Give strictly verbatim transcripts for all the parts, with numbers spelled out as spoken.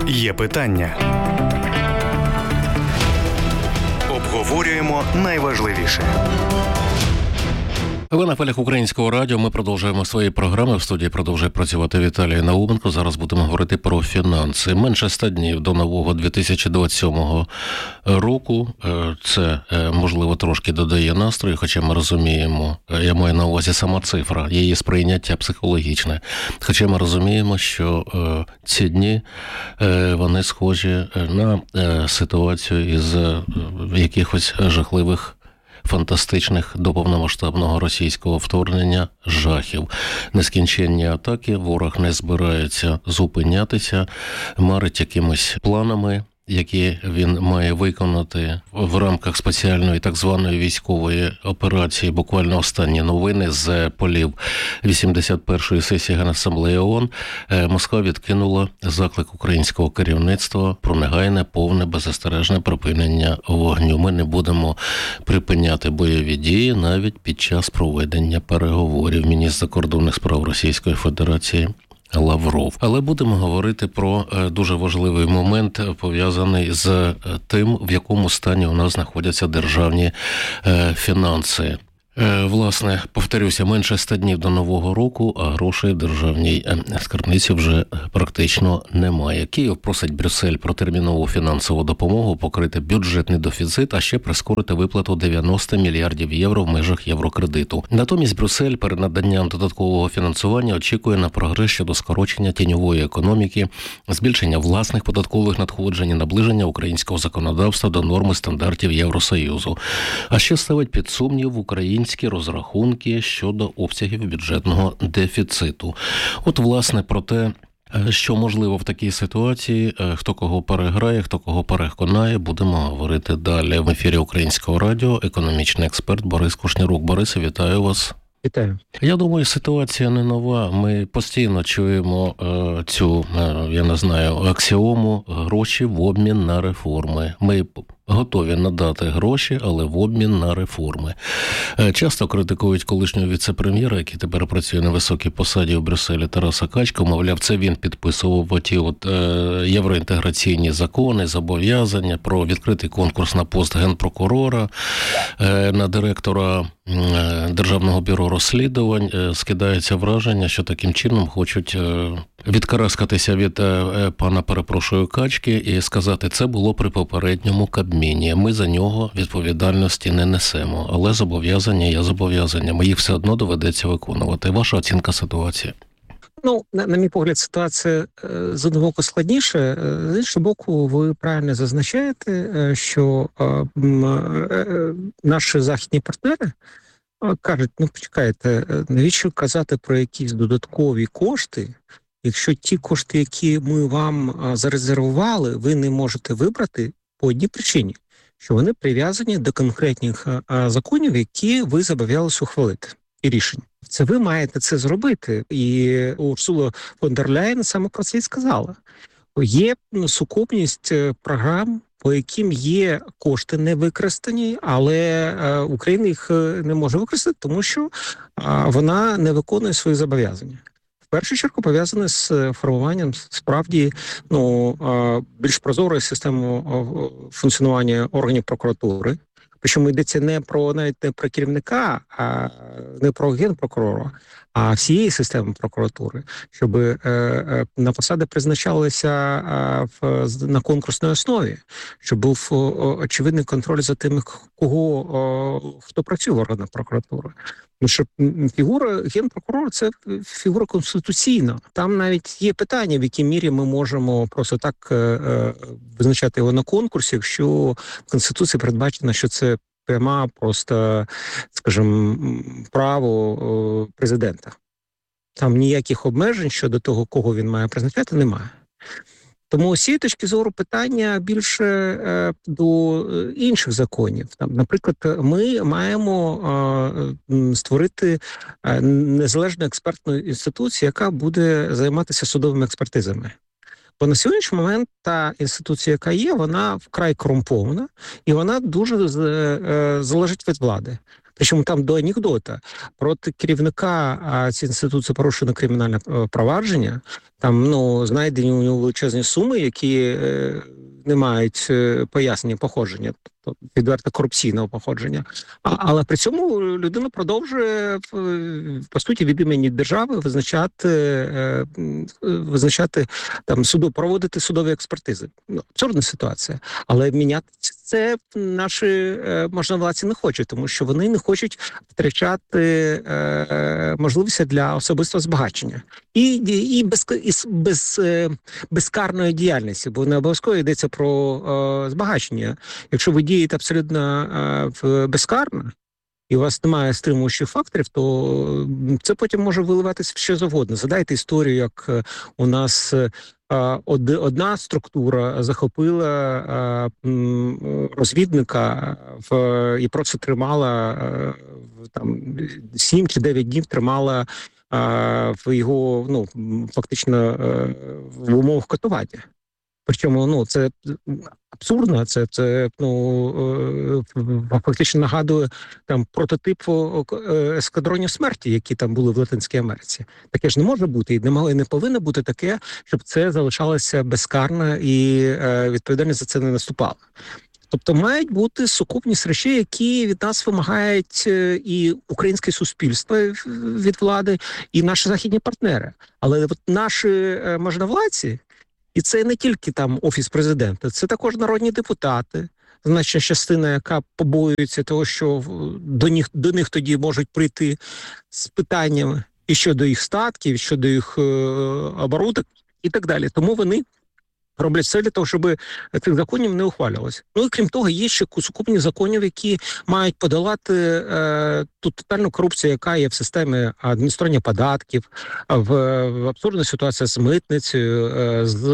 Є питання. Обговорюємо найважливіше. Ви на хвилях Українського радіо. Ми продовжуємо свої програми. В студії продовжує працювати Віталій Науменко. Зараз будемо говорити про фінанси. Менше ста днів до нового дві тисячі двадцять сьомого року. Це, можливо, трошки додає настрою, хоча ми розуміємо, я маю на увазі сама цифра, її сприйняття психологічне. Хоча ми розуміємо, що ці дні, вони схожі на ситуацію із якихось жахливих фантастичних до повномасштабного російського вторгнення жахів. Нескінченні атаки, ворог не збирається зупинятися, марить якимись планами, які він має виконати в рамках спеціальної так званої військової операції. Буквально останні новини з полів вісімдесят першої сесії Генасамблеї ООН. Москва відкинула заклик українського керівництва про негайне, повне, беззастережне припинення вогню. Ми не будемо припиняти бойові дії навіть під час проведення переговорів. Міністр закордонних справ Російської Федерації Лавров. Але будемо говорити про дуже важливий момент, пов'язаний з тим, в якому стані у нас знаходяться державні фінанси. Власне, повторюся, менше ста днів до Нового року, а грошей в державній скарбниці вже практично немає. Київ просить Брюссель про термінову фінансову допомогу, покрити бюджетний дефіцит, а ще прискорити виплату дев'яносто мільярдів євро в межах єврокредиту. Натомість Брюссель перед наданням додаткового фінансування очікує на прогрес щодо скорочення тіньової економіки, збільшення власних податкових надходжень і наближення українського законодавства до норми стандартів Євросоюзу. А ще ставить під сумнів в Україні розрахунки щодо обсягів бюджетного дефіциту. От, власне, про те, що можливо в такій ситуації, хто кого переграє, хто кого переконає, будемо говорити далі. В ефірі Українського радіо економічний експерт Борис Кушнірук. Борис, вітаю вас. Вітаю. Я думаю, ситуація не нова. Ми постійно чуємо е, цю, е, я не знаю, аксіому «гроші в обмін на реформи». Ми готові надати гроші, але в обмін на реформи. Е, часто критикують колишнього віце-прем'єра, який тепер працює на високій посаді у Брюсселі, Тараса Качка. Мовляв, це він підписував оті от, е, євроінтеграційні закони, зобов'язання про відкритий конкурс на пост генпрокурора, е, на директора е, Державного бюро розслідувань. Скидається враження, що таким чином хочуть відкараскатися від пана, перепрошую, Качки і сказати, це було при попередньому Кабміні. Ми за нього відповідальності не несемо, але зобов'язання є зобов'язаннями. Їх все одно доведеться виконувати. Ваша оцінка ситуації? Ну, на, на мій погляд, ситуація з одного боку складніша, з іншого боку, ви правильно зазначаєте, що е, е, наші західні партнери кажуть, ну почекайте, навіщо казати про якісь додаткові кошти, якщо ті кошти, які ми вам зарезервували, ви не можете вибрати по одній причині, що вони прив'язані до конкретних законів, які ви зобов'язалися ухвалити, і рішень. Це ви маєте це зробити. І Урсула фон дер Ляєн саме про це і сказала. Є сукупність програм, по яким є кошти не використані, але Україна їх не може використати, тому що вона не виконує свої зобов'язання. В першу чергу пов'язане з формуванням справді ну, більш прозорої системи функціонування органів прокуратури. Причому йдеться не про навіть не про керівника, а не про генпрокурора, а всієї системи прокуратури, щоб е, е, на посади призначалися е, в, на конкурсній основі, щоб був о, очевидний контроль за тими, кого о, хто працює в органах прокуратури. Тому що фігура генпрокурора – це фігура конституційна. Там навіть є питання, в якій мірі ми можемо просто так е, визначати його на конкурсі, якщо в Конституції передбачено, що це пряма просто, скажімо, право президента. Там ніяких обмежень щодо того, кого він має призначати, немає. Тому з цієї точки зору питання більше е, до інших законів. Там, наприклад, ми маємо е, створити е, незалежну експертну інституцію, яка буде займатися судовими експертизами. Бо на сьогоднішній момент та інституція, яка є, вона вкрай корумпована, і вона дуже е, залежить від влади. Причому там до анекдота. Проти керівника цієї інституції порушено кримінальне провадження. Там, ну, знайдені у нього величезні суми, які е, не мають пояснення походження, тобто відверто корупційного походження. А, але при цьому людина продовжує, по суті, від імені держави визначати, е, визначати там суду, проводити судові експертизи. Ну, абсурдна ситуація. Але міняти це наші е, можновладці не хочуть, тому що вони не хочуть втрачати е, можливості для особистого збагачення. І, і, без, і без, е, безкарної діяльності, бо не обов'язково йдеться про е, збагачення. Якщо ви дієте абсолютно е, безкарно, і у вас немає стримуючих факторів, то це потім може виливатися в що завгодно. Згадайте історію, як у нас одна структура захопила розвідника в, і просто тримала там сім чи дев'ять днів тримала в його, ну, фактично в умовах катування. Причому, ну, це абсурдно, це, це ну, фактично нагадує там прототип ескадронів смерті, які там були в Латинській Америці. Таке ж не може бути, і не мало, і не повинно бути таке, щоб це залишалося безкарно і відповідальність за це не наступала. Тобто мають бути сукупність речей, які від нас вимагають і українське суспільство від влади, і наші західні партнери. Але от наші можновладці, і це не тільки там Офіс президента, це також народні депутати, значна частина, яка побоюється того, що до них, до них тоді можуть прийти з питаннями і щодо їх статків, і щодо їх е, оборудок і так далі. Тому вони роблять все для того, щоб цих законів не ухвалювалося. Ну і крім того, є ще сукупні законів, які мають подолати е, ту тотальну корупцію, яка є в системі адміністрування податків, в, в абсурдній ситуації з митницею, е, з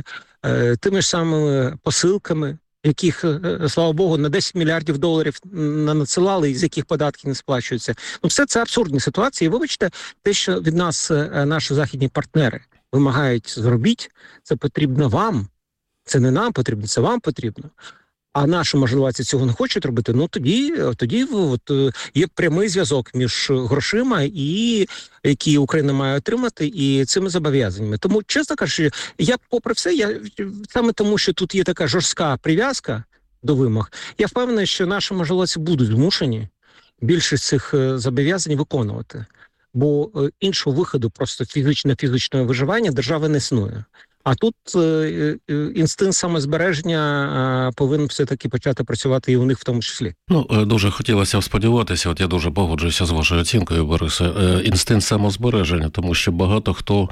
е, тими ж самими посилками, яких, слава Богу, на десять мільярдів доларів надсилали, із яких податки не сплачуються. Ну все це абсурдні ситуації. І вибачте, те, що від нас наші західні партнери вимагають зробіть, це потрібно вам. Це не нам потрібно, це вам потрібно. А наші можновладці цього не хочуть робити, ну тоді, тоді от, є прямий зв'язок між грошима, і, які Україна має отримати, і цими зобов'язаннями. Тому, чесно кажучи, я попри все, я саме тому, що тут є така жорстка прив'язка до вимог, я впевнений, що наші можновладці будуть змушені більшість цих зобов'язань виконувати. Бо іншого виходу просто фізично-фізичного виживання держави не існує. А тут е, інстинкт самозбереження е, повинен все-таки почати працювати і у них в тому числі. Ну, дуже хотілося б сподіватися, от я дуже погоджуюся з вашою оцінкою, Борисе, е, інстинкт самозбереження, тому що багато хто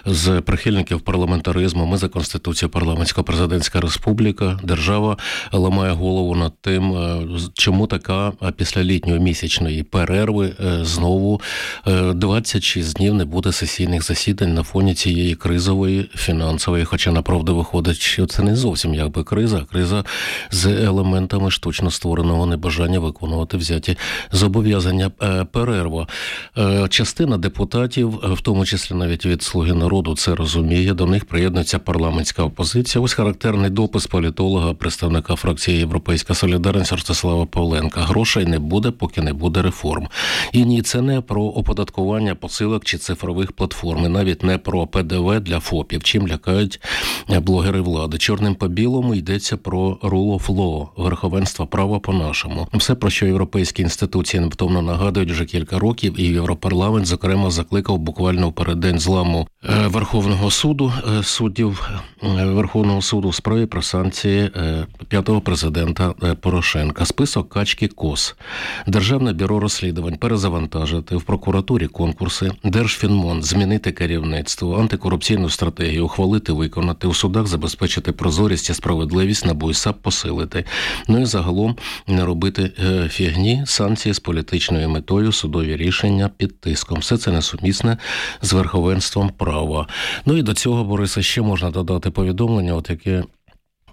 з прихильників парламентаризму, ми за Конституцією парламентсько-президентська республіка, держава ламає голову над тим, чому така після літньої місячної перерви е, знову е, двадцять шість днів не буде сесійних засідань на фоні цієї кризової фінансової. Хоча, направду, виходить, що це не зовсім якби криза, а криза з елементами штучно створеного небажання виконувати взяті зобов'язання. Перерва. Частина депутатів, в тому числі навіть від «Слуги народу», це розуміє, до них приєднується парламентська опозиція. Ось характерний допис політолога, представника фракції «Європейська солідарність» Ростислава Павленка. Грошей не буде, поки не буде реформ. І ні, це не про оподаткування посилок чи цифрових платформ, і навіть не про ПДВ для ФОПів, чим лякають блогери влади. Чорним по білому йдеться про rule of law, верховенство права по-нашому. Все, про що європейські інституції невтомно нагадують вже кілька років, і Європарламент, зокрема, закликав буквально в переддень зламу Верховного суду, суддів Верховного суду у справі про санкції п'ятого президента Порошенка. Список качки КОС. Державне бюро розслідувань перезавантажити, в прокуратурі конкурси, Держфінмон змінити керівництво, антикорупційну стратегію ухвалити, виконати, у судах забезпечити прозорість і справедливість, НАБУ і САП посилити. Ну і загалом не робити е, фігні, санкції з політичною метою, судові рішення під тиском. Все це несумісне з верховенством права. Ну і до цього, Борисе, ще можна додати повідомлення, от яке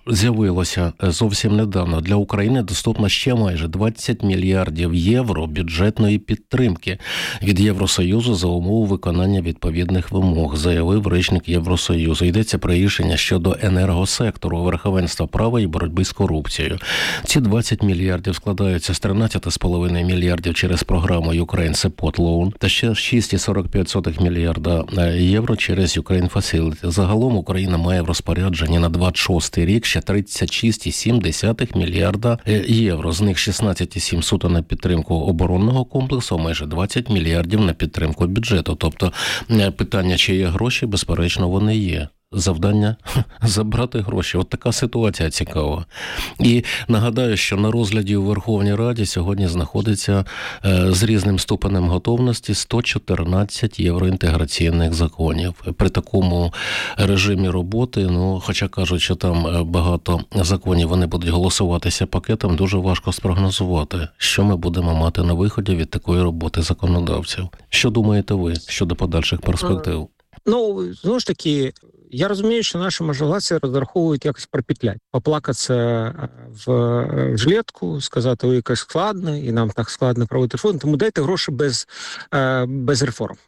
з'явилося зовсім недавно. Для України доступно ще майже двадцять мільярдів євро бюджетної підтримки від Євросоюзу за умови виконання відповідних вимог, заявив речник Євросоюзу. Йдеться про рішення щодо енергосектору, верховенства права і боротьби з корупцією. Ці двадцять мільярдів складаються з тринадцять цілих п'ять десятих мільярдів через програму Ukraine Support Loan та ще шість цілих сорок п'ять сотих мільярда євро через Ukraine Facility. Загалом Україна має в розпорядженні на двадцять шостий рік ще тридцять шість цілих сім десятих мільярда євро. З них шістнадцять цілих сім суто на підтримку оборонного комплексу, а майже двадцять мільярдів на підтримку бюджету. Тобто питання, чи є гроші, безперечно, вони є. Завдання – забрати гроші. От така ситуація цікава. І нагадаю, що на розгляді у Верховній Раді сьогодні знаходиться е, з різним ступенем готовності сто чотирнадцять євроінтеграційних законів. При такому режимі роботи, ну, хоча кажуть, що там багато законів, вони будуть голосуватися пакетом, дуже важко спрогнозувати, що ми будемо мати на виході від такої роботи законодавців. Що думаєте ви щодо подальших перспектив? Ну, знову ж таки, я розумію, що наші можновладці розраховують якось пропетлять, поплакатися в, в жилетку, сказати, ой, якось складно, і нам так складно проводити реформи, тому дайте гроші без, без реформ.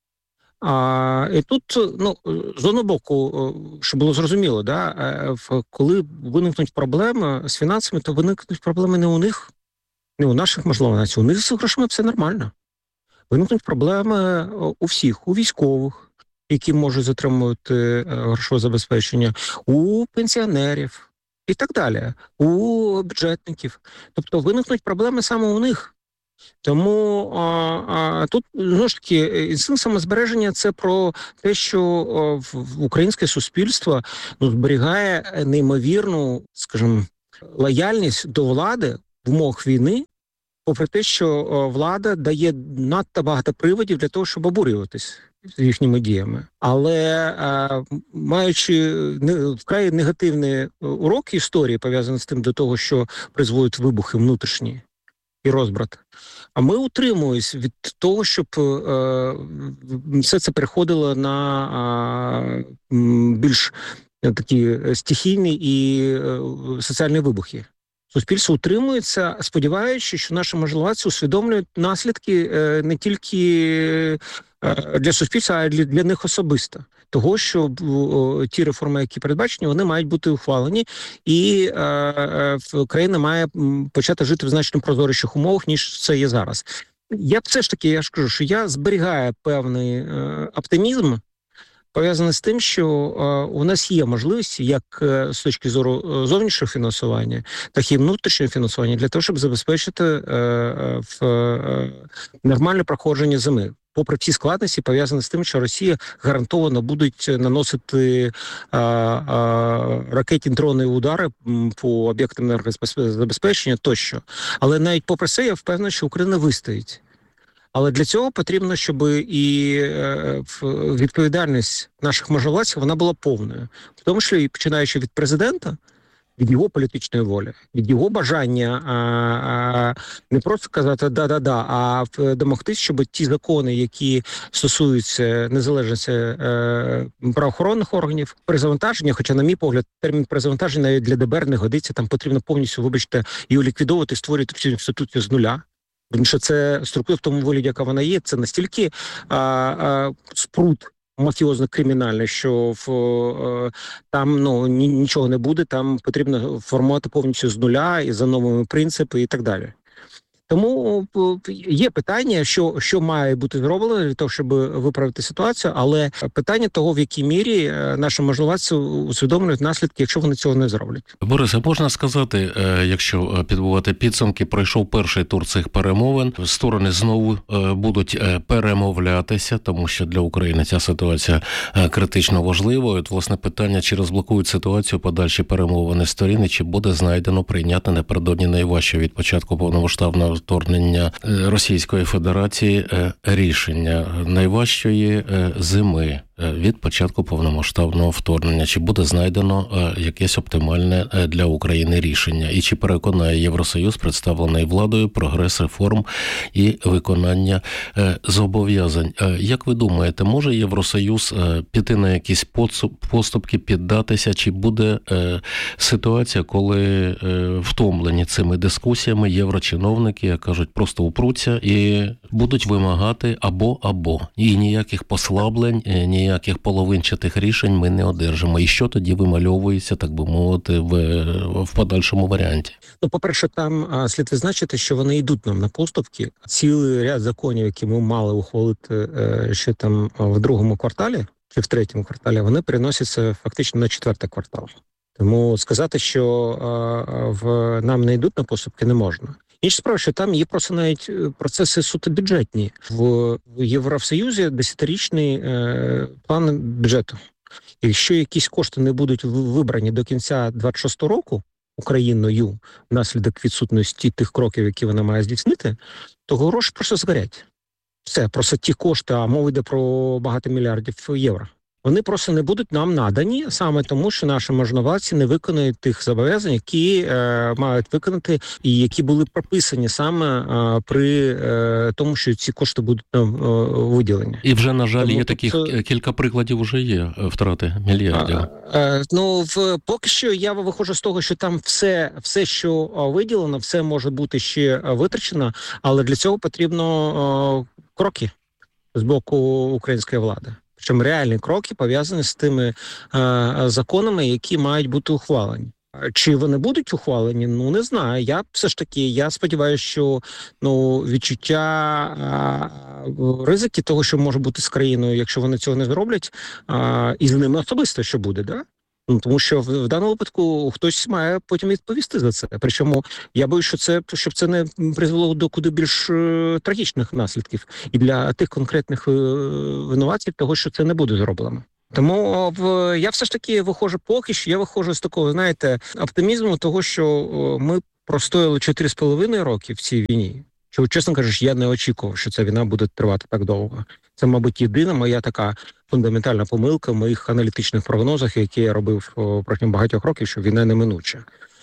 А, і тут, ну, з одного боку, щоб було зрозуміло, да, коли виникнуть проблеми з фінансами, то виникнуть проблеми не у них, не у наших можновладців, у них з грошима все нормально. Виникнуть проблеми у всіх, у військових, які можуть затримувати грошове забезпечення, у пенсіонерів і так далі, у бюджетників. Тобто виникнуть проблеми саме у них. Тому а, а, тут, знову ж таки, інстинкт самозбереження – це про те, що а, в українське суспільство, ну, зберігає неймовірну, скажімо, лояльність до влади в умовах війни, попри те, що влада дає надто багато приводів для того, щоб обурюватись з їхніми діями. Але а, маючи не, вкрай негативні уроки історії, пов'язані з тим до того, що призводять вибухи внутрішні і розбрат, а ми утримуємось від того, щоб а, все це переходило на а, більш такі стихійні і а, соціальні вибухи. Суспільство утримується, сподіваючись, що наші можновладці усвідомлюють наслідки е, не тільки е, для суспільства, а й для, для них особисто. Того, що о, ті реформи, які передбачені, вони мають бути ухвалені, і е, е, країна має почати жити в значно прозоріших умовах, ніж це є зараз. Я все ж таки, я ж кажу, що я зберігаю певний е, оптимізм, пов'язане з тим, що е, у нас є можливості, як е, з точки зору зовнішнього фінансування, так і внутрішнього фінансування, для того, щоб забезпечити е, е, в, е, нормальне проходження зими. Попри всі складності, пов'язані з тим, що Росія гарантовано будуть наносити е, е, ракетні дрони удари по об'єктам енергозабезпечення тощо. Але навіть попри це, я впевнений, що Україна вистоїть. Але для цього потрібно, щоб і е, відповідальність наших можновладців, вона була повною. В тому числі і починаючи від президента, від його політичної волі, від його бажання а, а, не просто казати «да-да-да», а домогтись, щоб ті закони, які стосуються незалежності е, правоохоронних органів, перезавантаження, хоча, на мій погляд, термін перезавантаження навіть для ДБР не годиться, там потрібно повністю, вибачте, її ліквідовувати, створювати всю інституцію з нуля. Тому що це структура в тому вигляді, яка вона є, це настільки а, а, спрут мафіозно-кримінальний, що в, а, там ну, нічого не буде, там потрібно формувати повністю з нуля і за новими принципами і так далі. Тому є питання, що, що має бути зроблено для того, щоб виправити ситуацію, але питання того, в якій мірі наші можновладці усвідомлюють наслідки, якщо вони цього не зроблять. Борисе, можна сказати, якщо підбивати підсумки, пройшов перший тур цих перемовин, сторони знову будуть перемовлятися, тому що для України ця ситуація критично важлива. От, власне, питання, чи розблокують ситуацію подальші перемовини сторін, і чи буде знайдено прийняти напередодні найважче від початку повномасштабного вторгнення Російської Федерації рішення найважчої зими від початку повномасштабного вторгнення? Чи буде знайдено якесь оптимальне для України рішення? І чи переконає Євросоюз, представлений владою, прогрес реформ і виконання зобов'язань? Як ви думаєте, може Євросоюз піти на якісь поступки, піддатися? Чи буде ситуація, коли втомлені цими дискусіями єврочиновники, як кажуть, просто упруться і будуть вимагати або-або? І ніяких послаблень, ніяких половинчатих рішень ми не одержимо. І що тоді вимальовується, так би мовити, в, в подальшому варіанті? Ну, по-перше, там а, слід відзначити, що вони йдуть нам на поступки. Цілий ряд законів, які ми мали ухвалити е, ще там в другому кварталі, чи в третьому кварталі, вони переносяться фактично на четвертий квартал. Тому сказати, що а, в нам не йдуть на поступки, не можна. Інша справа, що там є просто навіть процеси суто бюджетні. В Євросоюзі десятирічний е, план бюджету. Якщо якісь кошти не будуть вибрані до кінця двадцять шостого року Україною внаслідок відсутності тих кроків, які вона має здійснити, то гроші просто згорять. Все, просто ті кошти, а мова йде про багато мільярдів євро. Вони просто не будуть нам надані саме тому, що наші можновладці не виконують тих зобов'язань, які е, мають виконати і які були прописані саме е, при е, тому, що ці кошти будуть нам е, виділені. І вже, на жаль, тому є таких це... кілька прикладів вже є втрати мільярдів. А, е, ну, в, поки що я виходжу з того, що там все, все, що виділено, все може бути ще витрачено, але для цього потрібно е, кроки з боку української влади. Причому реальні кроки пов'язані з тими е, законами, які мають бути ухвалені. Чи вони будуть ухвалені? Ну, не знаю. Я все ж таки, я сподіваюся, що ну, відчуття е, ризики того, що може бути з країною, якщо вони цього не зроблять, е, і з ними особисто, що буде, да? Ну, тому що в, в даному випадку хтось має потім відповісти за це. Причому я боюсь, що це, щоб це не призвело до куди більш е, трагічних наслідків і для тих конкретних е, винуватців того, що це не буде зроблено. Тому в, я все ж таки виходжу поки що, я виходжу з такого, знаєте, оптимізму того, що о, ми простояли чотири з половиною роки в цій війні. Що, чесно кажучи, я не очікував, що ця війна буде тривати так довго. Це, мабуть, єдина моя така фундаментальна помилка в моїх аналітичних прогнозах, які я робив протягом багатьох років, що війна неминуча.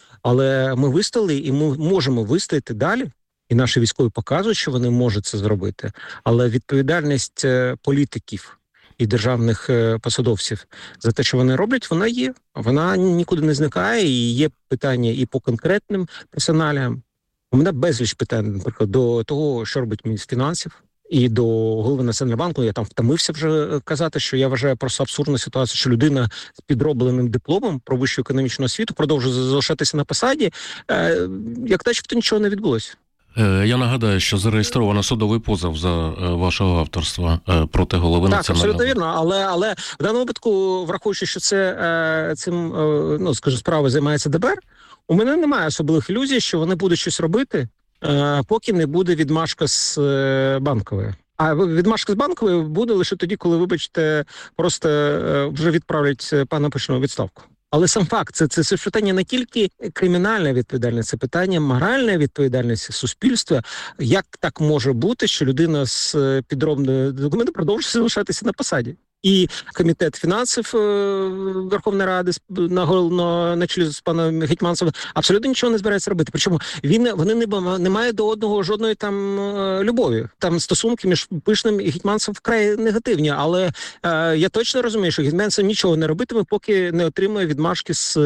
Але ми вистояли, і ми можемо вистояти далі, і наші військові показують, що вони можуть це зробити. Але відповідальність політиків і державних посадовців за те, що вони роблять, вона є. Вона нікуди не зникає, і є питання і по конкретним персоналіям. У мене безліч питань, наприклад, до того, що робить міністр фінансів, і до голови Національного банку. Я там втомився вже казати, що я вважаю просто абсурдну ситуацію, що людина з підробленим дипломом про вищу економічну освіту продовжує залишатися на посаді, е, як начебто нічого не відбулося. Я нагадаю, що зареєстровано судовий позов за вашого авторства проти голови так, Національного банку. Так, абсолютно вірно, але, але в даному випадку, враховуючи, що це цим, ну, скажу, справою займається ДБР, у мене немає особливих ілюзій, що вони будуть щось робити, поки не буде відмашка з Банкової. А відмашка з Банкової буде лише тоді, коли, вибачте, просто вже відправлять пана Пишного у відставку. Але сам факт, це, це, це питання не тільки кримінальна відповідальність, це питання моральної відповідальності суспільства. Як так може бути, що людина з підробною документом продовжує залишатися на посаді? І комітет фінансів Верховної Ради на, на, на чолі з паном Гетманцевим абсолютно нічого не збирається робити. Причому він вони не, не мають до одного жодної там любові. Там стосунки між Пишним і Гетманцевим вкрай негативні. Але е, я точно розумію, що Гетманцев нічого не робитиме, поки не отримує відмашки з,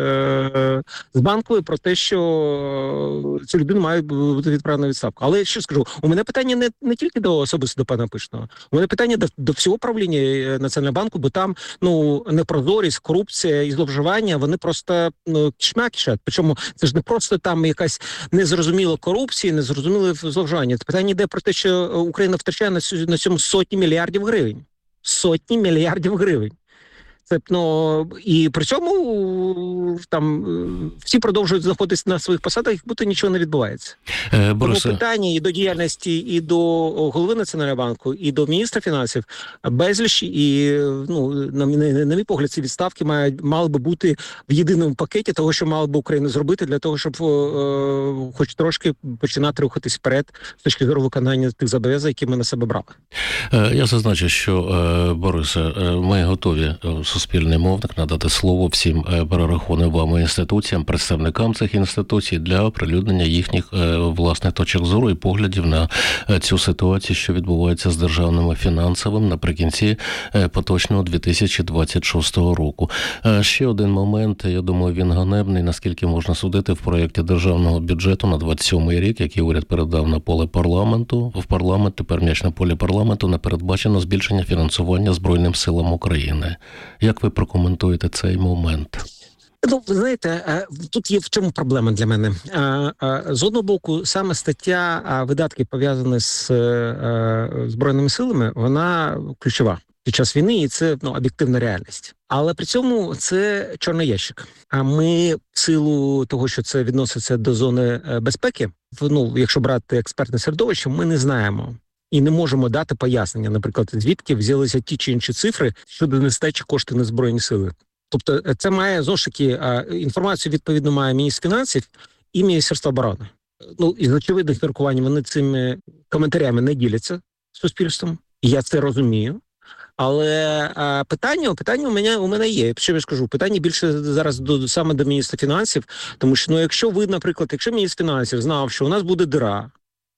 е, з Банкової про те, що цю людину має бути відправлена відставку. Але що скажу, у мене питання не, не тільки до особисто до пана Пишного. У мене питання до, до всього правління Національного банку, бо там ну непрозорість, корупція і зловживання, вони просто ну кишмя кишать. Причому це ж не просто там якась незрозуміла корупція, незрозуміле зловживання. Це питання йде про те, що Україна втрачає на цьому сотні мільярдів гривень. Сотні мільярдів гривень. Це, ну, і при цьому там всі продовжують знаходитися на своїх посадах, як будто нічого не відбувається. Е, Борисе... Тому питання і до діяльності, і до голови Національного банку, і до міністра фінансів безліч, і, ну, на, на, на мій погляд, ці відставки мають, мали би бути в єдиному пакеті того, що мала би Україна зробити для того, щоб е, хоч трошки починати рухатись вперед з точки зору виконання тих зобов'язань, які ми на себе брали. Е, я зазначу, що, е, Борисе, е, ми готові суспільний мовник надати слово всім перерахованим інституціям, представникам цих інституцій для оприлюднення їхніх власних точок зору і поглядів на цю ситуацію, що відбувається з державними фінансовим наприкінці поточного дві тисячі двадцять шостого року. Ще один момент, я думаю, він ганебний, наскільки можна судити в проєкті державного бюджету на двадцять сьомий рік, який уряд передав на поле парламенту. В парламент, тепер м'яч на полі парламенту, не передбачено збільшення фінансування Збройним силам України. Як ви прокоментуєте цей момент? Ну, ви знаєте, тут є в чому проблема для мене. З одного боку, саме стаття видатки, пов'язані з Збройними силами, вона ключова під час війни, і це, ну, об'єктивна реальність. Але при цьому це чорний ящик. А ми, в силу того, що це відноситься до зони безпеки, ну, якщо брати експертне середовище, ми не знаємо і не можемо дати пояснення, наприклад, звідки взялися ті чи інші цифри щодо нестачі коштів на Збройні сили. Тобто це має, знову ж таки, інформацію відповідно має міністр фінансів і Міністерство оборони. Ну, із очевидних міркувань вони цими коментарями не діляться з суспільством, і я це розумію. Але а, питання, питання у мене у мене є. Що я скажу? Питання більше зараз до саме до міністра фінансів, тому що, ну, якщо ви, наприклад, якщо міністр фінансів знав, що у нас буде дира,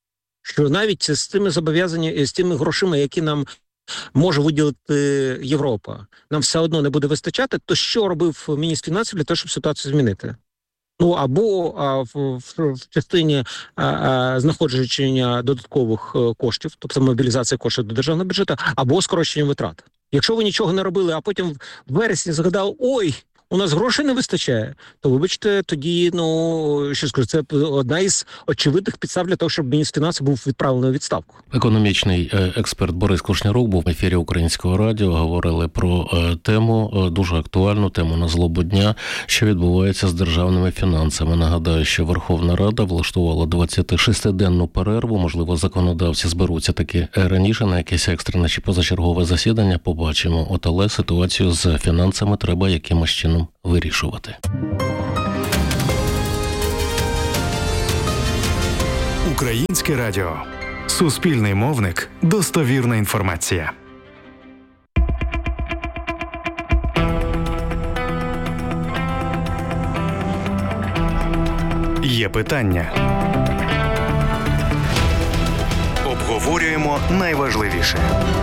що навіть з тими зобов'язаннями, з тими грошима, які нам може виділити Європа, нам все одно не буде вистачати, то що робив міністр фінансів для того, щоб ситуацію змінити? Ну, або а, в, в, в частині а, а, знаходження додаткових коштів, тобто мобілізація коштів до державного бюджету, або скорочення витрат. Якщо ви нічого не робили, а потім в вересні згадали, ой, у нас грошей не вистачає, то, вибачте, тоді, ну, що скажу, це одна із очевидних підстав для того, щоб міністр фінансів був відправлений у відставку. Економічний експерт Борис Кушнярук був в ефірі Українського радіо, говорили про тему, дуже актуальну тему на злобу дня, що відбувається з державними фінансами. Нагадаю, що Верховна Рада влаштувала двадцятишестиденну перерву, можливо, законодавці зберуться таки раніше на якесь екстрене чи позачергове засідання, побачимо. От, але ситуацію з фінансами треба якимось чином вирішувати. Українське радіо. Суспільний мовник. Достовірна інформація. Є питання. Обговорюємо найважливіше.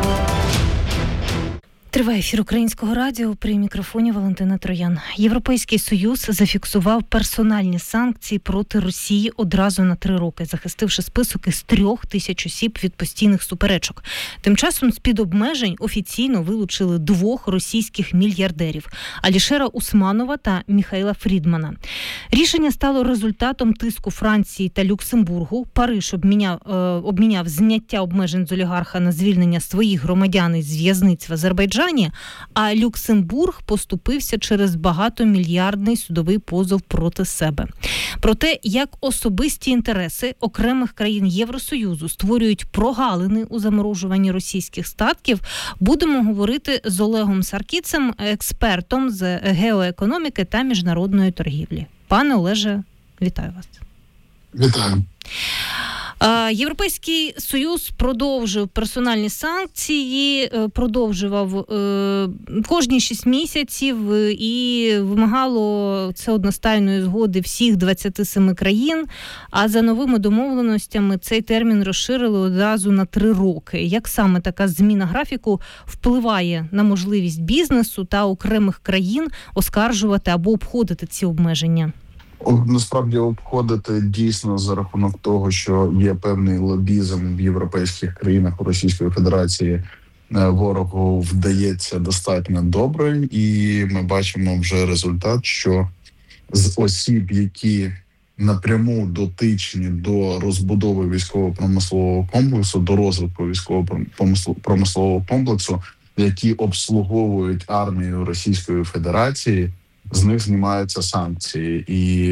Триває ефір Українського радіо, при мікрофоні Валентина Троян. Європейський Союз зафіксував персональні санкції проти Росії одразу на три роки, захистивши список із трьох тисяч осіб від постійних суперечок. Тим часом з-під обмежень офіційно вилучили двох російських мільярдерів – Алішера Усманова та Міхаїла Фрідмана. Рішення стало результатом тиску Франції та Люксембургу. Париж обміняв, е, обміняв зняття обмежень з олігарха на звільнення своїх громадян із в'язниць в Азербайджані, а Люксембург поступився через багатомільярдний судовий позов проти себе. Про те, як особисті інтереси окремих країн Євросоюзу створюють прогалини у заморожуванні російських статків, будемо говорити з Олегом Саркіцем, експертом з геоекономіки та міжнародної торгівлі. Пане Олеже, вітаю вас. Вітаю. Європейський Союз продовжив персональні санкції, продовжував кожні шість місяців і вимагало це одностайної згоди всіх двадцяти семи країн, а за новими домовленостями цей термін розширили одразу на три роки. Як саме така зміна графіку впливає на можливість бізнесу та окремих країн оскаржувати або обходити ці обмеження? Насправді обходити дійсно за рахунок того, що є певний лобізм в європейських країнах у Російської Федерації, ворогу вдається достатньо добре, і ми бачимо вже результат, що з осіб, які напряму дотичні до розбудови військово-промислового комплексу, до розвитку військово-промислового комплексу, які обслуговують армію Російської Федерації, з них знімаються санкції.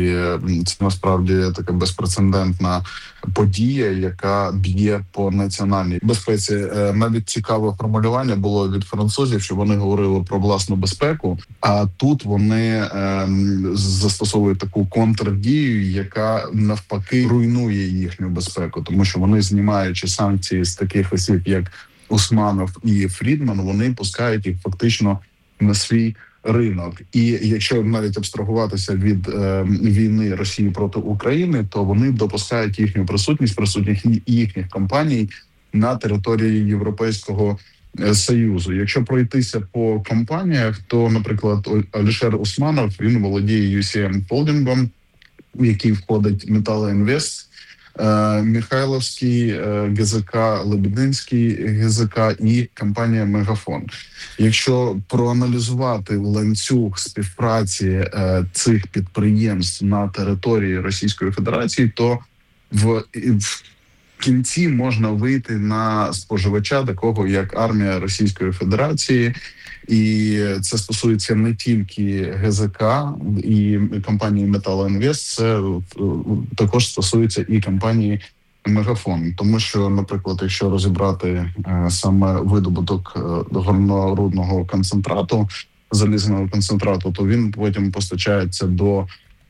І це насправді така безпрецедентна подія, яка б'є по національній безпеці. Навіть цікаве формулювання було від французів, що вони говорили про власну безпеку, а тут вони е, застосовують таку контрдію, яка навпаки руйнує їхню безпеку, тому що вони, знімаючи санкції з таких осіб, як Усманов і Фрідман, вони пускають їх фактично на свій ринок. І якщо навіть абстрагуватися від е, війни Росії проти України, то вони допускають їхню присутність, присутність їхніх компаній на території Європейського Союзу. Якщо пройтися по компаніях, то, наприклад, Алішер Усманов, він володіє ю сі ем Холдингом, в який входить Металоінвест, Михайловський ГЗК, Лебединський ГЗК і компанія Мегафон. Якщо проаналізувати ланцюг співпраці е, цих підприємств на території Російської Федерації, то в, в кінці можна вийти на споживача, такого як армія Російської Федерації. І це стосується не тільки ГЗК і компанії Металоінвест, це також стосується і компанії Мегафон. Тому що, наприклад, якщо розібрати е, саме видобуток е, горнорудного концентрату, залізного концентрату, то він потім постачається до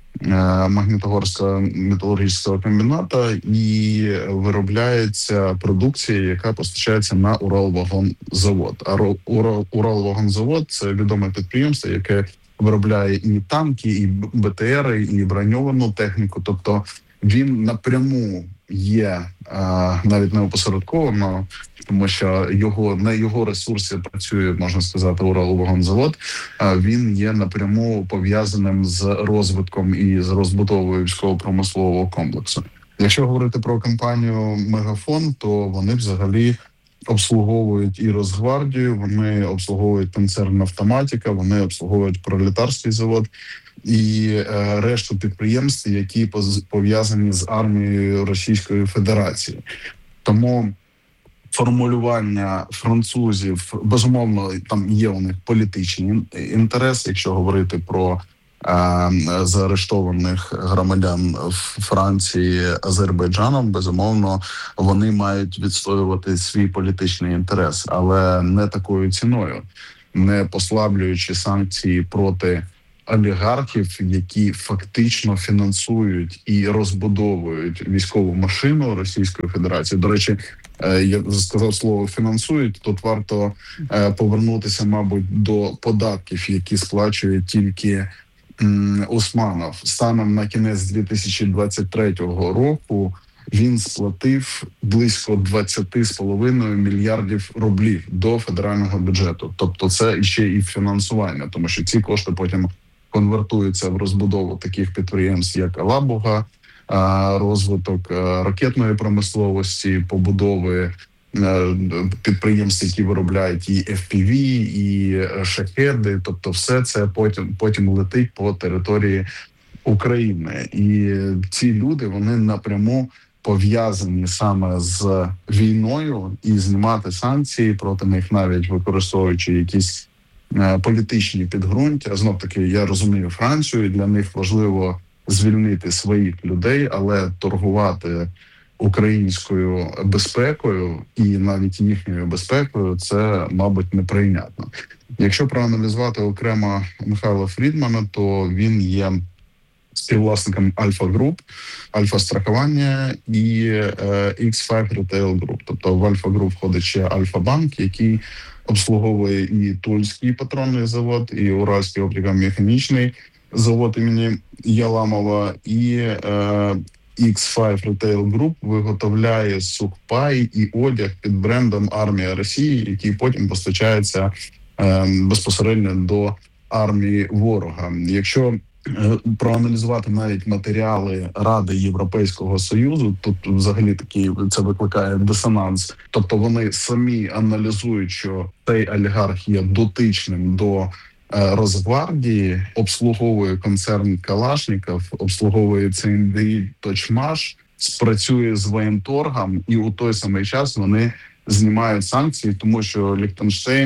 Магнітогорського металургійського комбіната і виробляється продукція, яка постачається на Уралвагонзавод. А Уралвагонзавод – це відоме підприємство, яке виробляє і танки, і БТРи, і броньовану техніку. Тобто він напряму є навіть не опосередковано, тому що його на його ресурсі працює, можна сказати, Уралвагонзавод. Він є напряму пов'язаним з розвитком і з розбудовою військово-промислового комплексу. Якщо говорити про компанію Мегафон, то вони взагалі обслуговують і Росгвардію, вони обслуговують концерн Автоматика, вони обслуговують Пролетарський завод і е, решту підприємств, які пов'язані з армією Російської Федерації. Тому формулювання французів, безумовно, там є у них політичні інтереси, якщо говорити про е, заарештованих громадян Франції Азербайджаном, безумовно, вони мають відстоювати свій політичний інтерес, але не такою ціною, не послаблюючи санкції проти олігархів, які фактично фінансують і розбудовують військову машину Російської Федерації. До речі, я сказав слово «фінансують», тут варто повернутися, мабуть, до податків, які сплачує тільки Усманов. Станом на кінець дві тисячі двадцять третього року він сплатив близько двадцять з половиною мільярдів рублів до федерального бюджету. Тобто це ще і фінансування, тому що ці кошти потім конвертуються в розбудову таких підприємств, як Алабуга, розвиток ракетної промисловості, побудови підприємств, які виробляють і еф пі ві, і шахеди. Тобто все це потім, потім летить по території України. І ці люди, вони напряму пов'язані саме з війною, і знімати санкції проти них, навіть використовуючи якісь політичні підґрунтя. Знов таки, я розумію Францію, для них важливо звільнити своїх людей, але торгувати українською безпекою і навіть їхньою безпекою – це, мабуть, неприйнятно. Якщо проаналізувати окремо Михайла Фрідмана, то він є співвласником Альфа Груп, Альфа Страхування і е, ікс п'ять Retail Group. Тобто в Альфа Груп входить ще Альфа Банк, який обслуговує і Тульський патронний завод, і Уральський оптико-механічний завод імені Яламова, і е, ікс п'ять Retail Group виготовляє сухпай і одяг під брендом «Армія Росії», який потім постачається е, безпосередньо до армії ворога. Якщо проаналізувати навіть матеріали Ради Європейського Союзу, тут взагалі такий це викликає дисонанс. Тобто вони самі аналізують, що цей олігарх є дотичним до Росгвардії, обслуговує концерн Калашніков, обслуговує це ен де і Точмаш, спрацює з воєнторгом, і у той самий час вони знімають санкції, тому що Ліхтенштейн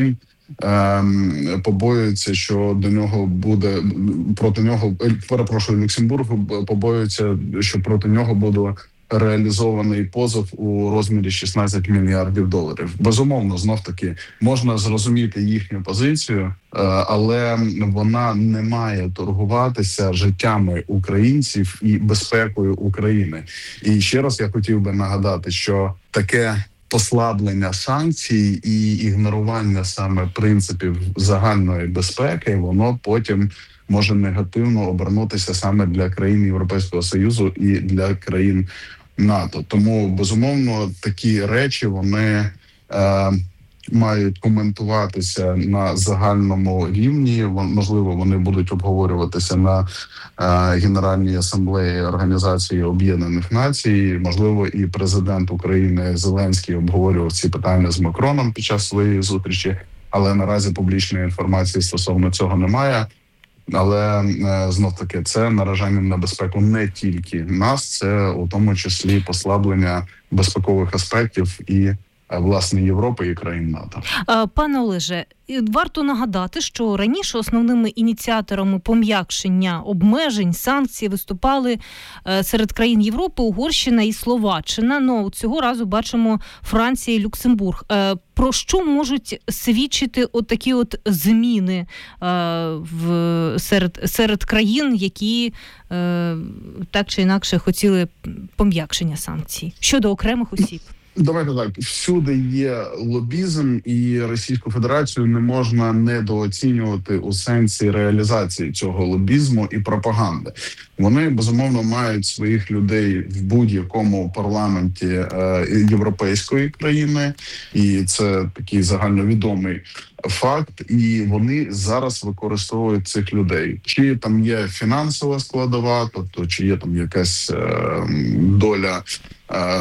ем, побоюється, що до нього буде проти нього, перепрошую, Люксембург побоюється, що проти нього буде реалізований позов у розмірі шістнадцять мільярдів доларів. Безумовно, знов таки можна зрозуміти їхню позицію, але вона не має торгуватися життями українців і безпекою України. І ще раз я хотів би нагадати, що таке послаблення санкцій і ігнорування саме принципів загальної безпеки, воно потім може негативно обернутися саме для країн Європейського Союзу і для країн НАТО. Тому, безумовно, такі речі, вони е, мають коментуватися на загальному рівні. Можливо, вони будуть обговорюватися на е, Генеральній асамблеї Організації Об'єднаних Націй. Можливо, і президент України Зеленський обговорював ці питання з Макроном під час своєї зустрічі, але наразі публічної інформації стосовно цього немає. Але знов таки це наражання на безпеку не тільки нас, це у тому числі послаблення безпекових аспектів і власне Європи і країн НАТО. Пане Олеже, варто нагадати, що раніше основними ініціаторами пом'якшення обмежень, санкцій виступали серед країн Європи Угорщина і Словаччина. Ну, цього разу бачимо Франція і Люксембург. Про що можуть свідчити от такі от зміни в серед серед країн, які так чи інакше хотіли пом'якшення санкцій щодо окремих осіб? Давайте так. Всюди є лобізм, і Російську Федерацію не можна недооцінювати у сенсі реалізації цього лобізму і пропаганди. Вони, безумовно, мають своїх людей в будь-якому парламенті е, європейської країни, і це такий загальновідомий факт, і вони зараз використовують цих людей. Чи там є фінансова складова, тобто чи є там якась е, доля е,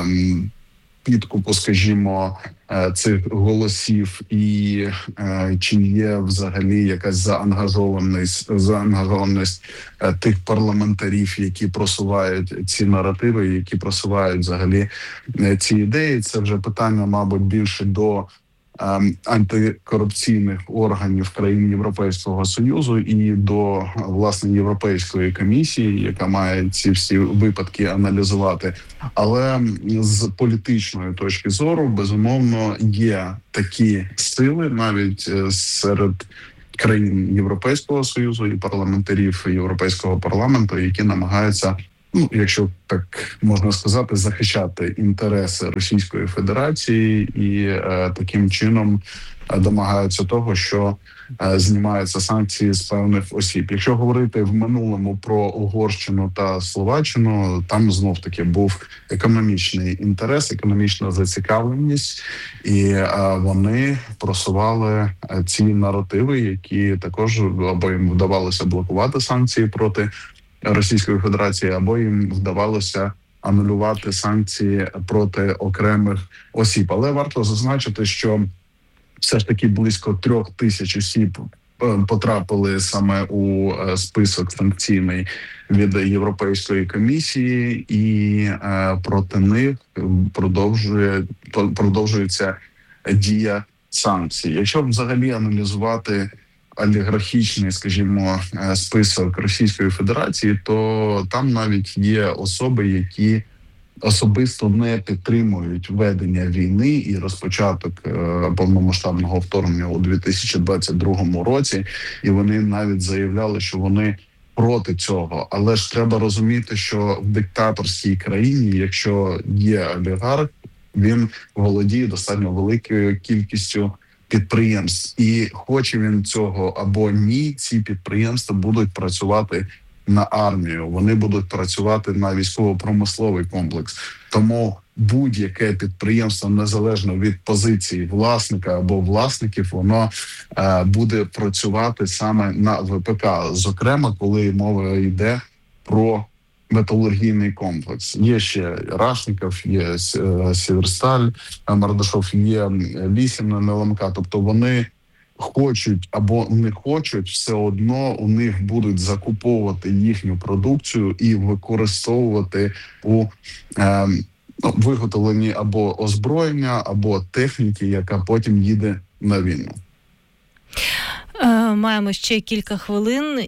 підкупу, скажімо, цих голосів, і е, чи є взагалі якась заангажованість, заангажованість тих парламентарів, які просувають ці наративи, які просувають взагалі ці ідеї. Це вже питання, мабуть, більше до е, антикорупційних органів країн Європейського Союзу і до, власне, Європейської комісії, яка має ці всі випадки аналізувати. Але з політичної точки зору, безумовно, є такі сили навіть серед країн Європейського Союзу і парламентарів Європейського парламенту, які намагаються, ну, якщо так можна сказати, захищати інтереси Російської Федерації і е, таким чином домагаються того, що е, знімаються санкції з певних осіб. Якщо говорити в минулому про Угорщину та Словаччину, там знов-таки був економічний інтерес, економічна зацікавленість, і е, вони просували ці наративи, які також або їм вдавалося блокувати санкції проти Російської Федерації, або їм вдавалося анулювати санкції проти окремих осіб. Але варто зазначити, що все ж таки близько трьох тисяч осіб потрапили саме у список санкційний від Європейської комісії, і е, проти них продовжує продовжується дія санкцій. Якщо взагалі аналізувати олігархічний, скажімо, список Російської Федерації, то там навіть є особи, які особисто не підтримують ведення війни і розпочаток е, повномасштабного вторгнення у дві тисячі двадцять другому році, і вони навіть заявляли, що вони проти цього. Але ж треба розуміти, що в диктаторській країні, якщо є олігарх, він володіє достатньо великою кількістю підприємств. І хоче він цього або ні, ці підприємства будуть працювати на армію, вони будуть працювати на військово-промисловий комплекс. Тому будь-яке підприємство, незалежно від позиції власника або власників, воно е, буде працювати саме на ВПК. Зокрема, коли мова йде про металургійний комплекс. Є ще Рашников, є Сіверсталь, Мардашов, є Лісівна, НЛМК. Тобто вони хочуть або не хочуть, все одно у них будуть закуповувати їхню продукцію і використовувати у е, виготовленні або озброєння, або техніки, яка потім їде на війну. Маємо ще кілька хвилин,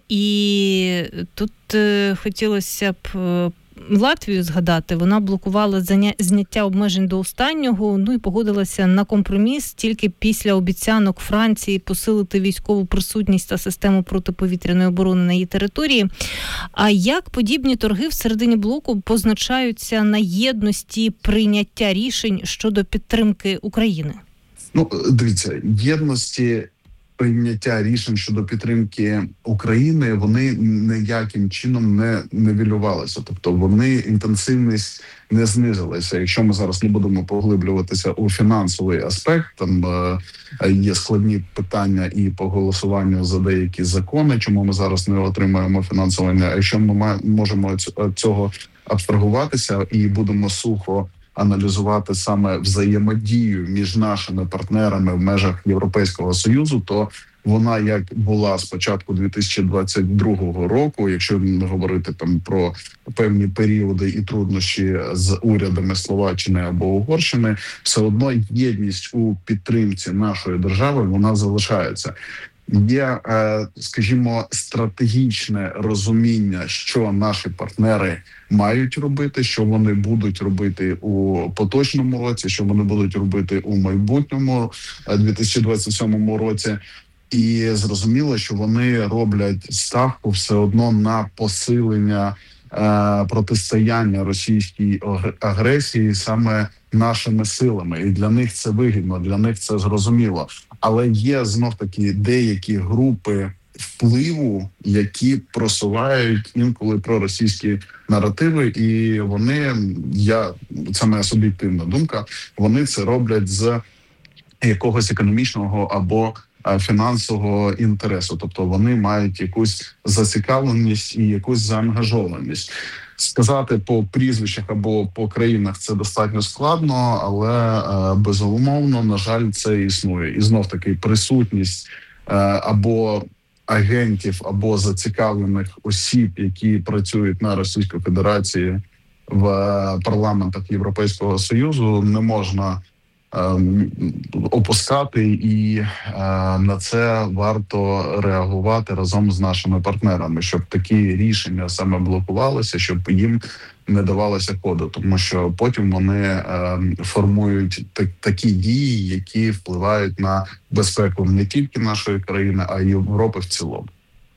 і тут хотілося б Латвію згадати. Вона блокувала зняття обмежень до останнього, ну і погодилася на компроміс тільки після обіцянок Франції посилити військову присутність та систему протиповітряної оборони на її території. А як подібні торги всередині блоку позначаються на єдності прийняття рішень щодо підтримки України? Ну, дивіться, єдності прийняття рішень щодо підтримки України, вони ніяким чином не нивелювалися. Тобто вони, інтенсивність не знизилася. Якщо ми зараз не будемо поглиблюватися у фінансовий аспект, там е, є складні питання і по голосуванню за деякі закони, чому ми зараз не отримуємо фінансування. А якщо ми можемо цього абстрагуватися і будемо сухо аналізувати саме взаємодію між нашими партнерами в межах Європейського Союзу, то вона як була з початку дві тисячі двадцять другого року, якщо не говорити там про певні періоди і труднощі з урядами Словаччини або Угорщини, все одно єдність у підтримці нашої держави, вона залишається. Є, скажімо, стратегічне розуміння, що наші партнери мають робити, що вони будуть робити у поточному році, що вони будуть робити у майбутньому дві тисячі двадцять сьомому році. І зрозуміло, що вони роблять ставку все одно на посилення е, протистояння російській агресії саме нашими силами. І для них це вигідно, для них це зрозуміло. Але є знов-таки деякі групи впливу, які просувають інколи проросійські наративи, і вони, я, це моя суб'єктивна думка, вони це роблять з якогось економічного або фінансового інтересу. Тобто вони мають якусь зацікавленість і якусь заангажованість. Сказати по прізвищах або по країнах це достатньо складно, але безумовно, на жаль, це існує. І знов-таки присутність або агентів, або зацікавлених осіб, які працюють на Російській Федерації в парламентах Європейського Союзу, не можна опускати, і на це варто реагувати разом з нашими партнерами, щоб такі рішення саме блокувалися, щоб їм не давалося ходу, тому що потім вони формують так, такі дії, які впливають на безпеку не тільки нашої країни, а й Європи в цілому.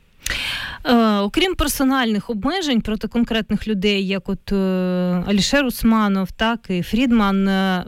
Окрім персональних обмежень проти конкретних людей, як от Алішер Усманов, так і Фрідман,